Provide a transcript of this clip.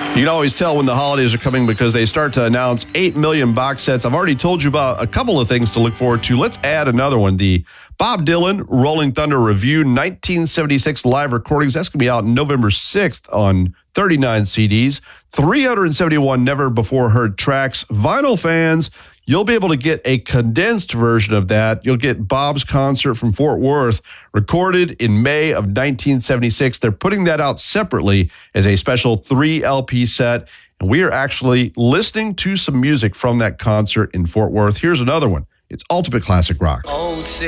You can always tell when the holidays are coming because they start to announce 8 million box sets. I've already told you about a couple of things to look forward to. Let's add another one. The Bob Dylan Rolling Thunder Revue 1976 live recordings. That's going to be out November 6th on 39 CDs. 371 never before heard tracks. Vinyl fans, you'll be able to get a condensed version of that. You'll get Bob's concert from Fort Worth, recorded in May of 1976. They're putting that out separately as a special 3 LP set. And we are actually listening to some music from that concert in Fort Worth. Here's another one. It's Ultimate Classic Rock. Oh,